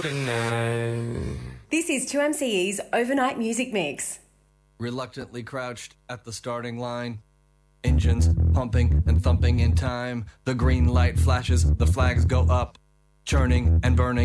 This is 2MCE's Overnight Music Mix. Reluctantly crouched at the starting line. Engines pumping and thumping in time. The green light flashes, the flags go up. Churning and burning.